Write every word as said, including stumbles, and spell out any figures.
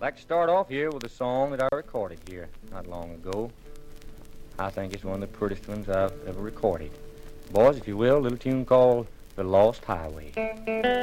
like to start off here with a song that I recorded here not long ago. I think it's one of the prettiest ones I've ever recorded. Boys, if you will, a little tune called The Lost Highway.